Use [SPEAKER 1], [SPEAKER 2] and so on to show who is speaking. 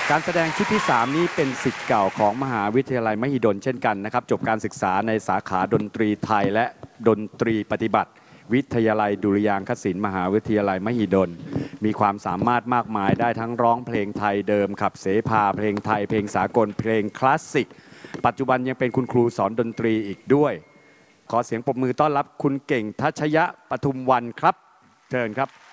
[SPEAKER 1] การแสดงชุดที่3นี้เป็นศิษย์เก่าของมหาวิทยาลัยมหิดลเช่นกันนะครับจบการศึกษาในสาขาดนตรีไทยและดนตรีปฏิบัติวิทยาลัยดุริยางคศิลป์มหาวิทยาลัยมหิดลมีความสามารถมากมายได้ทั้งร้องเพลงไทยเดิมขับเสภาเพลงไทยเพลงสากลเพลงคลาสสิกปัจจุบันยังเป็นคุณครูสอนดนตรีอีกด้วยขอเสียงปรบมือต้อนรับคุณเก่งทัชยะปทุมวรรณครับเชิญครับ